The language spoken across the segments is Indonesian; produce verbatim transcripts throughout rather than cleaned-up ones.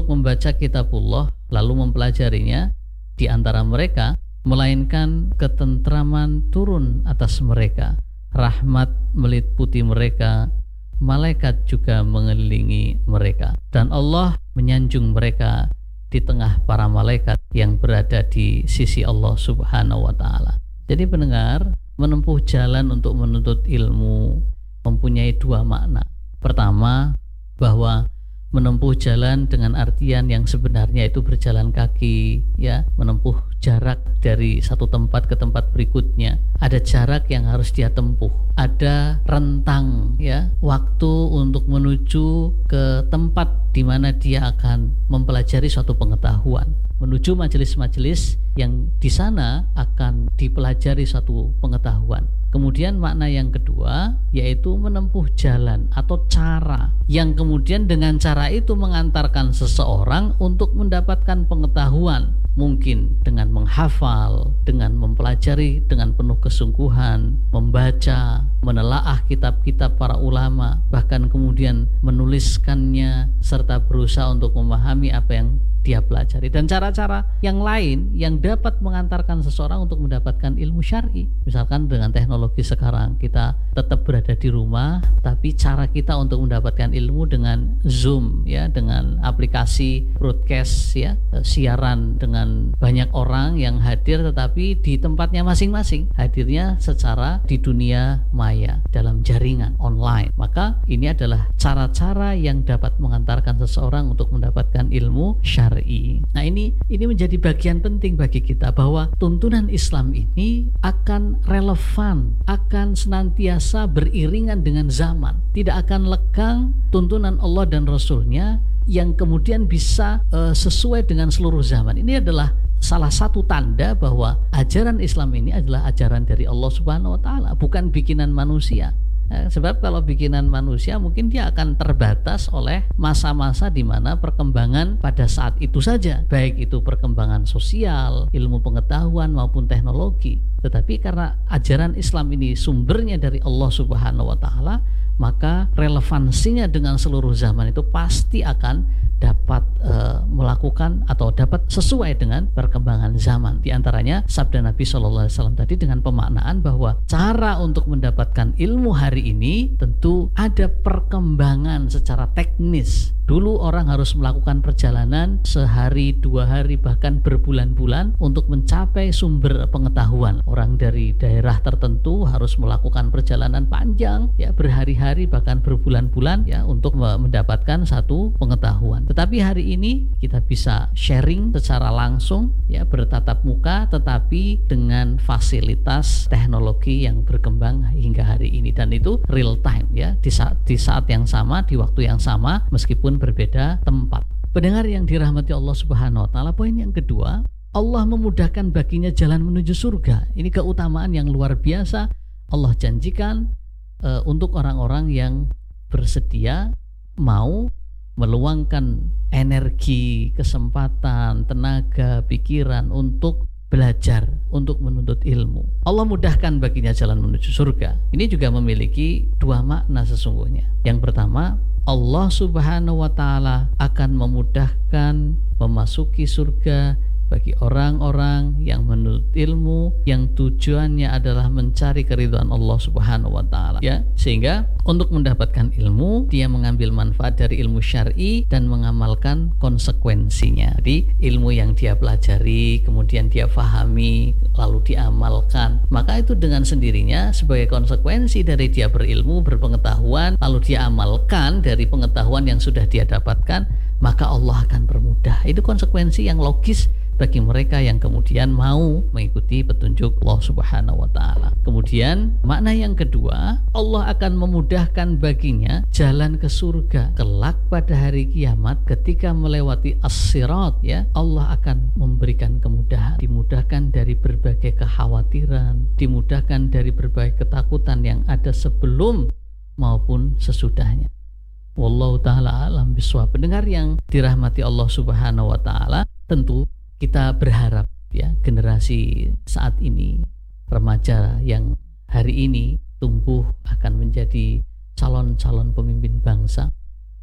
untuk membaca kitabullah lalu mempelajarinya di antara mereka, melainkan ketentraman turun atas mereka, rahmat meliputi mereka, malaikat juga mengelilingi mereka, dan Allah menyanjung mereka di tengah para malaikat yang berada di sisi Allah Subhanahu wa Ta'ala. Jadi pendengar, menempuh jalan untuk menuntut ilmu mempunyai dua makna. Pertama, bahwa menempuh jalan dengan artian yang sebenarnya itu berjalan kaki, ya, menempuh jarak dari satu tempat ke tempat berikutnya. Ada jarak yang harus dia tempuh, ada rentang, ya, waktu untuk menuju ke tempat di mana dia akan mempelajari suatu pengetahuan, menuju majelis-majelis yang di sana akan dipelajari suatu pengetahuan. Kemudian makna yang kedua yaitu menempuh jalan atau cara yang kemudian dengan cara itu mengantarkan seseorang untuk mendapatkan pengetahuan, mungkin dengan menghafal, dengan mempelajari dengan penuh kesungguhan, membaca, menelaah kitab-kitab para ulama, bahkan kemudian menuliskannya serta berusaha untuk memahami apa yang dia pelajari, dan cara-cara yang lain yang dapat mengantarkan seseorang untuk mendapatkan ilmu syar'i. Misalkan dengan teknologi sekarang kita tetap berada di rumah, tapi cara kita untuk mendapatkan ilmu dengan Zoom, ya, dengan aplikasi broadcast, ya, siaran dengan banyak orang yang hadir tetapi di tempatnya masing-masing, hadirnya secara di dunia maya dalam jaringan online. Maka ini adalah cara-cara yang dapat mengantarkan seseorang untuk mendapatkan ilmu syar'i. Nah, ini ini menjadi bagian penting bagi kita bahwa tuntunan Islam ini akan relevan, akan senantiasa beriringan dengan zaman, tidak akan lekang tuntunan Allah dan Rasul-Nya yang kemudian bisa uh, sesuai dengan seluruh zaman. Ini adalah salah satu tanda bahwa ajaran Islam ini adalah ajaran dari Allah Subhanahu wa Ta'ala, bukan bikinan manusia. Nah, sebab kalau bikinan manusia mungkin dia akan terbatas oleh masa-masa di mana perkembangan pada saat itu saja, baik itu perkembangan sosial, ilmu pengetahuan maupun teknologi. Tetapi karena ajaran Islam ini sumbernya dari Allah Subhanahu wa Ta'ala, maka relevansinya dengan seluruh zaman itu pasti akan dapat e, melakukan atau dapat sesuai dengan perkembangan zaman. Di antaranya sabda Nabi shallallahu alaihi wasallam tadi dengan pemaknaan bahwa cara untuk mendapatkan ilmu hari ini tentu ada perkembangan secara teknis. Dulu orang harus melakukan perjalanan sehari, dua hari, bahkan berbulan-bulan untuk mencapai sumber pengetahuan. Orang dari daerah tertentu harus melakukan perjalanan panjang, ya, berhari-hari bahkan berbulan-bulan, ya, untuk mendapatkan satu pengetahuan. Tetapi hari ini kita bisa sharing secara langsung, ya, bertatap muka, tetapi dengan fasilitas teknologi yang berkembang hingga hari ini, dan itu real time, ya, di saat di saat yang sama, di waktu yang sama, meskipun berbeda tempat. Pendengar yang dirahmati Allah Subhanahu wa Ta'ala, poin yang kedua, Allah memudahkan baginya jalan menuju surga. Ini keutamaan yang luar biasa Allah janjikan e, untuk orang-orang yang bersedia mau meluangkan energi, kesempatan, tenaga, pikiran untuk belajar, untuk menuntut ilmu. Allah mudahkan baginya jalan menuju surga. Ini juga memiliki dua makna sesungguhnya. Yang pertama, Allah Subhanahu wa Ta'ala akan memudahkan memasuki surga bagi orang-orang yang menuntut ilmu yang tujuannya adalah mencari keridhaan Allah Subhanahu wa Ta'ala, ya, sehingga untuk mendapatkan ilmu dia mengambil manfaat dari ilmu syar'i dan mengamalkan konsekuensinya. Jadi ilmu yang dia pelajari kemudian dia fahami lalu diamalkan, maka itu dengan sendirinya sebagai konsekuensi dari dia berilmu, berpengetahuan, lalu dia amalkan dari pengetahuan yang sudah dia dapatkan, maka Allah akan permudah. Itu konsekuensi yang logis bagi mereka yang kemudian mau mengikuti petunjuk Allah Subhanahu wa Ta'ala. Kemudian makna yang kedua, Allah akan memudahkan baginya jalan ke surga kelak pada hari kiamat ketika melewati as-sirat, ya, Allah akan memberikan kemudahan, dimudahkan dari berbagai kekhawatiran, dimudahkan dari berbagai ketakutan yang ada sebelum maupun sesudahnya. Wallahu ta'ala alam biswab. Pendengar yang dirahmati Allah Subhanahu wa Ta'ala, tentu kita berharap, ya, generasi saat ini, remaja yang hari ini tumbuh akan menjadi calon-calon pemimpin bangsa,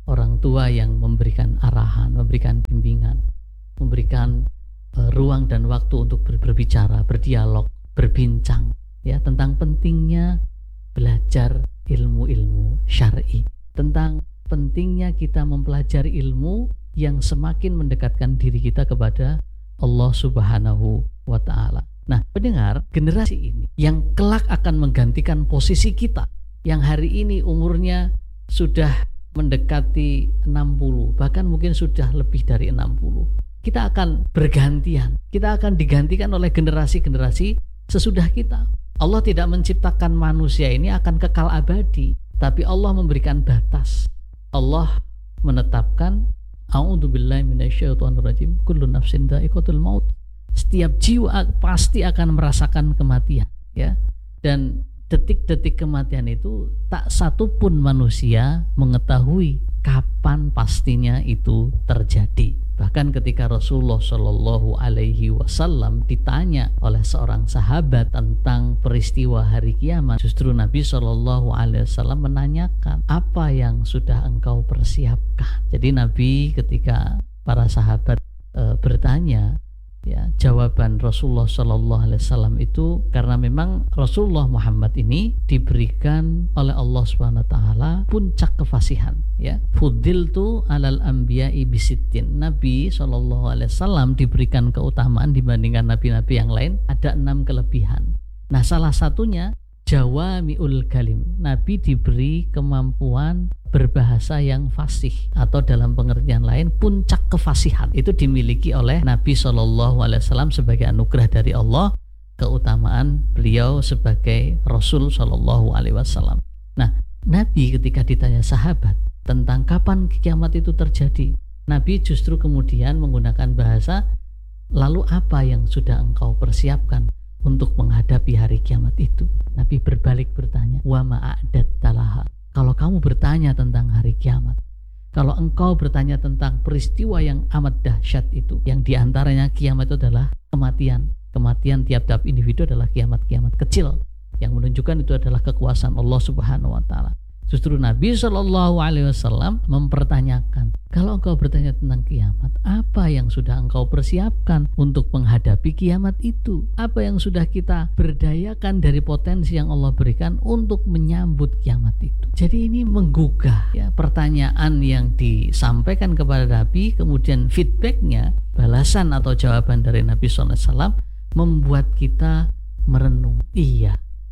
orang tua yang memberikan arahan, memberikan bimbingan, memberikan uh, ruang dan waktu untuk ber- berbicara, berdialog, berbincang ya tentang pentingnya belajar ilmu-ilmu syar'i, tentang pentingnya kita mempelajari ilmu yang semakin mendekatkan diri kita kepada Allah Subhanahu wa ta'ala. Nah, pendengar, generasi ini yang kelak akan menggantikan posisi kita yang hari ini umurnya sudah mendekati enam puluh, bahkan mungkin sudah lebih dari enam puluh. Kita akan bergantian, kita akan digantikan oleh generasi-generasi sesudah kita. Allah tidak menciptakan manusia ini akan kekal abadi, tapi Allah memberikan batas. Allah menetapkan a'udzubillahi minasyaitonirrajim, kullu nafsin dha'iqatul maut. Setiap jiwa pasti akan merasakan kematian ya. Dan detik-detik kematian itu tak satu pun manusia mengetahui kapan pastinya itu terjadi. Bahkan ketika Rasulullah Shallallahu Alaihi Wasallam ditanya oleh seorang sahabat tentang peristiwa hari kiamat, justru Nabi Shallallahu Alaihi Wasallam menanyakan apa yang sudah engkau persiapkan. Jadi Nabi ketika para sahabat e, bertanya, ya, jawaban Rasulullah Shallallahu Alaihi Wasallam itu karena memang Rasulullah Muhammad ini diberikan oleh Allah Subhanahu Wa Taala puncak kefasihan, ya. Fudiltu alal anbiya'i bisittin. Nabi Shallallahu Alaihi Wasallam diberikan keutamaan dibandingkan nabi-nabi yang lain, ada enam kelebihan. Nah, salah satunya jawami'ul kalim. Nabi diberi kemampuan berbahasa yang fasih, atau dalam pengertian lain puncak kefasihan itu dimiliki oleh Nabi Shallallahu Alaihi Wasallam sebagai anugerah dari Allah, keutamaan beliau sebagai Rasul Shallallahu Alaihi Wasallam. Nah, Nabi ketika ditanya sahabat tentang kapan kiamat itu terjadi, Nabi justru kemudian menggunakan bahasa, lalu apa yang sudah engkau persiapkan untuk menghadapi hari kiamat itu? Nabi berbalik bertanya, wa ma'adat talaha. Kalau kamu bertanya tentang hari kiamat, kalau engkau bertanya tentang peristiwa yang amat dahsyat itu, yang diantaranya kiamat itu adalah kematian. Kematian tiap-tiap individu adalah kiamat-kiamat kecil, yang menunjukkan itu adalah kekuasaan Allah Subhanahu Wa Taala. Justru Nabi Shallallahu Alaihi Wasallam mempertanyakan, kalau engkau bertanya tentang kiamat, apa yang sudah engkau persiapkan untuk menghadapi kiamat itu? Apa yang sudah kita berdayakan dari potensi yang Allah berikan untuk menyambut kiamat itu? Jadi ini menggugah ya, pertanyaan yang disampaikan kepada Nabi, kemudian feedbacknya, balasan atau jawaban dari Nabi Shallallahu Alaihi Wasallam membuat kita merenung. Iya,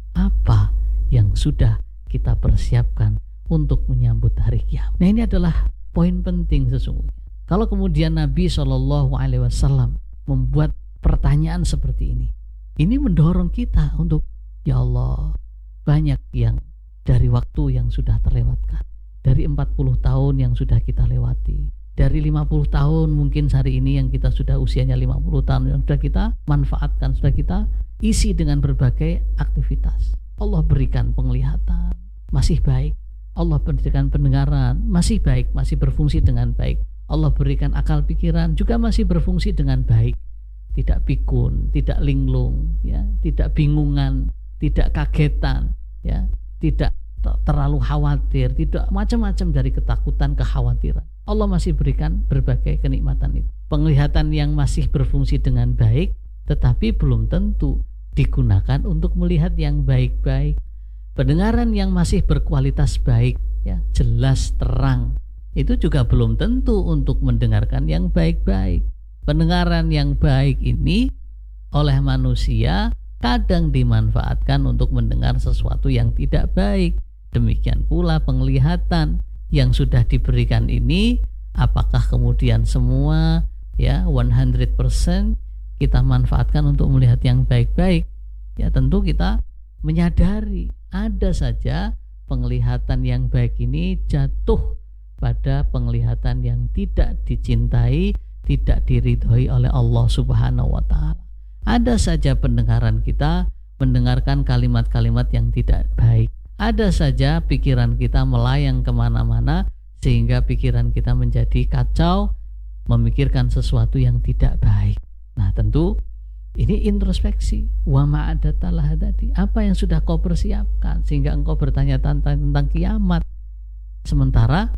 apa yang sudah kita persiapkan untuk menyambut hari kiamat? Nah, ini adalah poin penting sesungguhnya. Kalau kemudian Nabi Shallallahu Alaihi Wasallam membuat pertanyaan seperti ini, ini mendorong kita untuk, ya Allah, banyak yang dari waktu yang sudah terlewatkan, dari empat puluh tahun yang sudah kita lewati, dari lima puluh tahun mungkin hari ini yang kita sudah usianya lima puluh tahun yang sudah kita manfaatkan, sudah kita isi dengan berbagai aktivitas. Allah berikan penglihatan, masih baik. Allah berikan pendengaran, masih baik, masih berfungsi dengan baik. Allah berikan akal pikiran, juga masih berfungsi dengan baik. Tidak pikun, tidak linglung, ya, tidak bingungan, tidak kagetan, ya, tidak terlalu khawatir, tidak macam-macam dari ketakutan, kekhawatiran. Allah masih berikan berbagai kenikmatan itu. Penglihatan yang masih berfungsi dengan baik, tetapi belum tentu digunakan untuk melihat yang baik-baik. Pendengaran yang masih berkualitas baik, ya, jelas terang, itu juga belum tentu untuk mendengarkan yang baik-baik. Pendengaran yang baik ini oleh manusia kadang dimanfaatkan untuk mendengar sesuatu yang tidak baik. Demikian pula penglihatan yang sudah diberikan ini, apakah kemudian semua, ya, seratus persen kita manfaatkan untuk melihat yang baik-baik? Ya, tentu kita menyadari ada saja penglihatan yang baik ini jatuh pada penglihatan yang tidak dicintai, tidak diridhoi oleh Allah Subhanahu wa Ta'ala. Ada saja pendengaran kita mendengarkan kalimat-kalimat yang tidak baik. Ada saja pikiran kita melayang kemana-mana sehingga pikiran kita menjadi kacau, memikirkan sesuatu yang tidak baik. Nah, tentu ini introspeksi. Wa ma'adatalah tadi. Apa yang sudah kau persiapkan sehingga engkau bertanya tentang, tentang kiamat. Sementara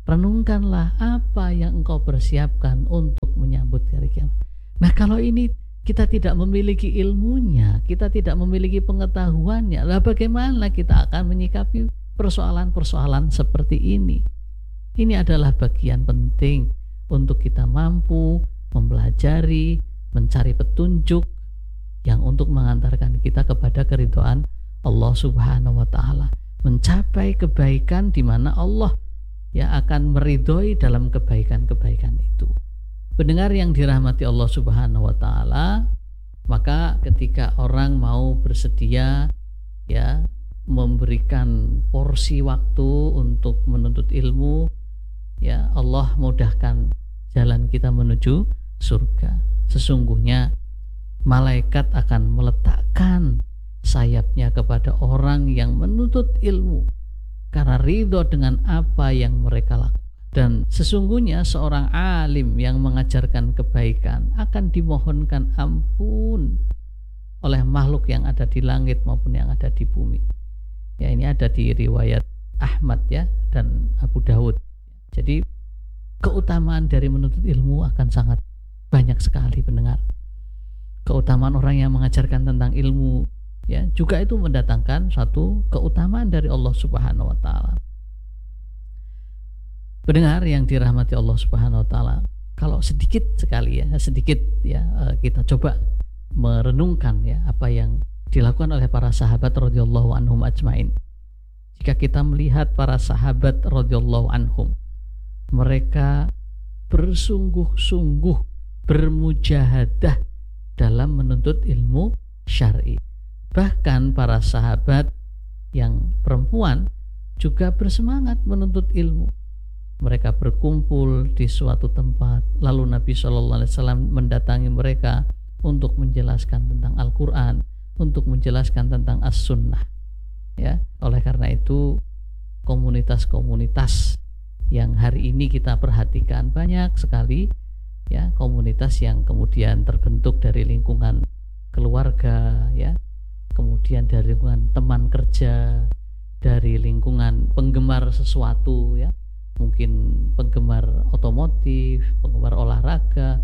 renungkanlah apa yang engkau persiapkan untuk menyambut hari kiamat. Nah, kalau ini kita tidak memiliki ilmunya, kita tidak memiliki pengetahuannya, lah bagaimana kita akan menyikapi persoalan-persoalan seperti ini? Ini adalah bagian penting untuk kita mampu mempelajari, mencari petunjuk yang untuk mengantarkan kita kepada keridhaan Allah Subhanahu wa taala, mencapai kebaikan di mana Allah ya akan meridhoi dalam kebaikan-kebaikan itu. Pendengar yang dirahmati Allah Subhanahu wa taala, maka ketika orang mau bersedia ya memberikan porsi waktu untuk menuntut ilmu, ya Allah mudahkan jalan kita menuju surga. Sesungguhnya malaikat akan meletakkan sayapnya kepada orang yang menuntut ilmu karena ridho dengan apa yang mereka lakukan. Dan sesungguhnya seorang alim yang mengajarkan kebaikan akan dimohonkan ampun oleh makhluk yang ada di langit maupun yang ada di bumi. Ya, ini ada di riwayat Ahmad ya dan Abu Dawud. Jadi keutamaan dari menuntut ilmu akan sangat banyak sekali, pendengar. Keutamaan orang yang mengajarkan tentang ilmu ya juga itu mendatangkan satu keutamaan dari Allah Subhanahu wa taala. Pendengar yang dirahmati Allah Subhanahu wa taala, kalau sedikit sekali ya, sedikit ya kita coba merenungkan ya apa yang dilakukan oleh para sahabat radhiyallahu anhum ajmain. Jika kita melihat para sahabat radhiyallahu anhum, mereka bersungguh-sungguh bermujahadah dalam menuntut ilmu syar'i. Bahkan para sahabat yang perempuan juga bersemangat menuntut ilmu. Mereka berkumpul di suatu tempat, lalu Nabi shallallahu alaihi wasallam mendatangi mereka untuk menjelaskan tentang Al-Quran, untuk menjelaskan tentang As-Sunnah. Ya, oleh karena itu komunitas-komunitas yang hari ini kita perhatikan banyak sekali, ya, komunitas yang kemudian terbentuk dari lingkungan keluarga, ya, kemudian dari lingkungan teman kerja, dari lingkungan penggemar sesuatu, ya, mungkin penggemar otomotif, penggemar olahraga.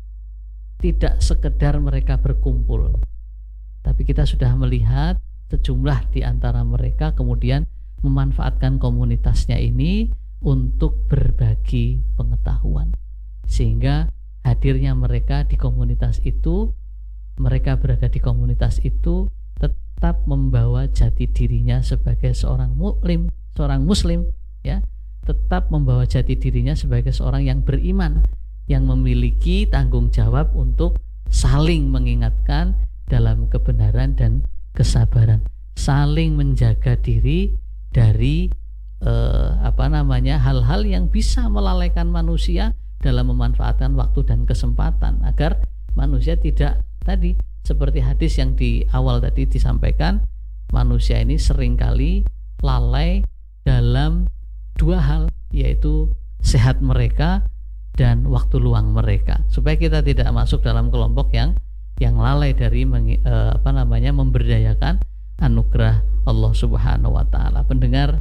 Tidak sekedar mereka berkumpul, tapi kita sudah melihat sejumlah di antara mereka kemudian memanfaatkan komunitasnya ini untuk berbagi pengetahuan, sehingga hadirnya mereka di komunitas itu, mereka berada di komunitas itu tetap membawa jati dirinya sebagai seorang muslim, seorang muslim, ya, tetap membawa jati dirinya sebagai seorang yang beriman, yang memiliki tanggung jawab untuk saling mengingatkan dalam kebenaran dan kesabaran, saling menjaga diri dari eh, apa namanya hal-hal yang bisa melalaikan manusia dalam memanfaatkan waktu dan kesempatan, agar manusia tidak tadi seperti hadis yang di awal tadi disampaikan, manusia ini seringkali lalai dalam dua hal, yaitu sehat mereka dan waktu luang mereka, supaya kita tidak masuk dalam kelompok yang yang lalai dari meng, eh, apa namanya memberdayakan anugerah Allah Subhanahu wa taala. Pendengar,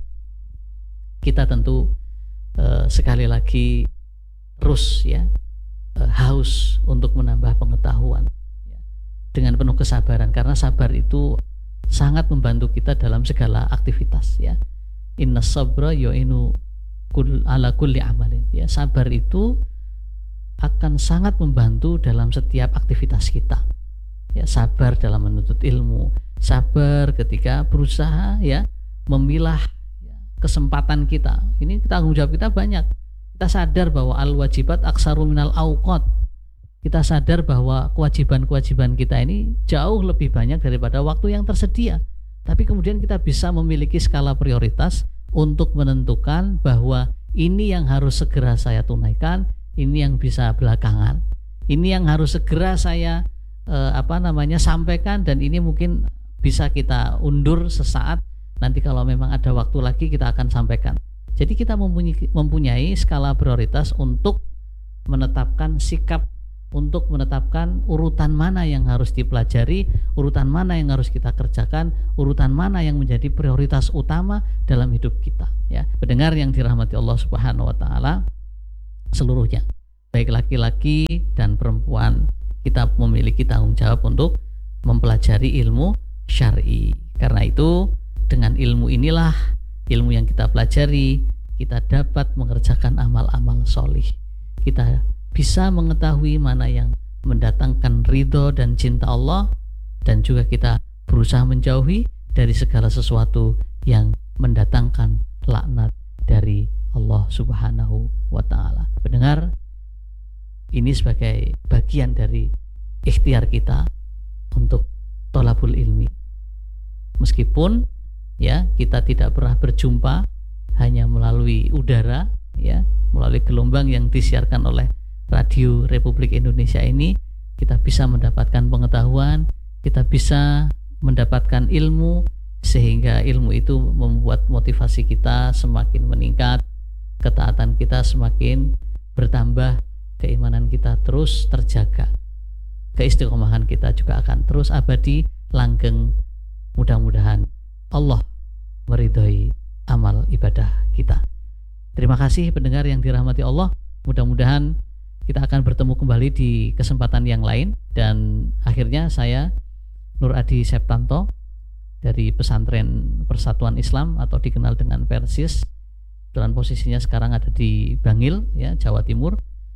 kita tentu eh, sekali lagi terus ya eh, haus untuk menambah pengetahuan ya, dengan penuh kesabaran, karena sabar itu sangat membantu kita dalam segala aktivitas ya. Inna sabra yu'inu kul ala kulli amalin, ya, sabar itu akan sangat membantu dalam setiap aktivitas kita. Ya, sabar dalam menuntut ilmu, sabar ketika berusaha ya memilah ya, kesempatan kita. Ini tanggung jawab kita banyak. Kita sadar bahwa al wajibat aksaru minal auqat. Kita sadar bahwa kewajiban-kewajiban kita ini jauh lebih banyak daripada waktu yang tersedia. Tapi kemudian kita bisa memiliki skala prioritas untuk menentukan bahwa ini yang harus segera saya tunaikan, ini yang bisa belakangan, ini yang harus segera saya eh, apa namanya sampaikan, dan ini mungkin bisa kita undur sesaat, nanti kalau memang ada waktu lagi kita akan sampaikan. Jadi kita mempunyai, mempunyai skala prioritas untuk menetapkan sikap untuk menetapkan urutan mana yang harus dipelajari, urutan mana yang harus kita kerjakan, urutan mana yang menjadi prioritas utama dalam hidup kita, ya. Pendengar yang dirahmati Allah Subhanahu wa taala seluruhnya, baik laki-laki dan perempuan, kita memiliki tanggung jawab untuk mempelajari ilmu syar'i. Karena itu, dengan ilmu inilah, ilmu yang kita pelajari, kita dapat mengerjakan amal-amal solih. Kita bisa mengetahui mana yang mendatangkan ridho dan cinta Allah, dan juga kita berusaha menjauhi dari segala sesuatu yang mendatangkan laknat dari Allah Subhanahu wa ta'ala. Pendengar, ini sebagai bagian dari ikhtiar kita untuk thalabul ilmi. Meskipun ya kita tidak pernah berjumpa, hanya melalui udara, ya, melalui gelombang yang disiarkan oleh Radio Republik Indonesia ini, kita bisa mendapatkan pengetahuan, kita bisa mendapatkan ilmu, sehingga ilmu itu membuat motivasi kita semakin meningkat, ketaatan kita semakin bertambah, keimanan kita terus terjaga, keistiqomahan kita juga akan terus abadi, langgeng. Mudah-mudahan Allah meridhai amal ibadah kita. Terima kasih pendengar yang dirahmati Allah. Mudah-mudahan kita akan bertemu kembali di kesempatan yang lain. Dan akhirnya saya Nur Adi Septanto dari Pesantren Persatuan Islam atau dikenal dengan Persis, dan posisinya sekarang ada di Bangil, ya, Jawa Timur.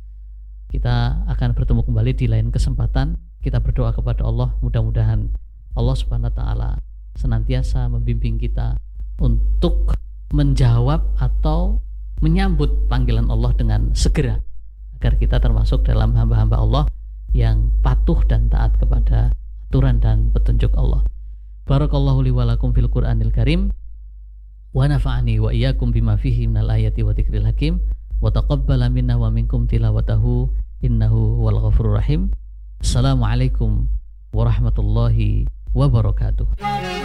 Kita akan bertemu kembali di lain kesempatan. Kita berdoa kepada Allah, mudah-mudahan Allah Subhanahu wa taala senantiasa membimbing kita untuk menjawab atau menyambut panggilan Allah dengan segera, agar kita termasuk dalam hamba-hamba Allah yang patuh dan taat kepada aturan dan petunjuk Allah. Barakallahu li wa lakum fil Qur'anil Karim, wa nafa'ani wa iyyakum bima fihi minal ayati wa dzikril hakim, wa taqabbala minna wa minkum tilawatahu innahu wal ghafurur rahim. Assalamualaikum warahmatullahi wabarakatuh.